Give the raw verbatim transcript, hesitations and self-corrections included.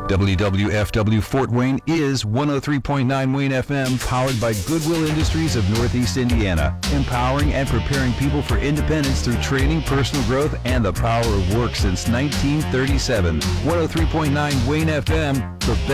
W W F W Fort Wayne is one oh three point nine Wayne F M, powered by Goodwill Industries of Northeast Indiana, empowering and preparing people for independence through training, personal growth, and the power of work since nineteen thirty-seven. one oh three point nine Wayne F M, the best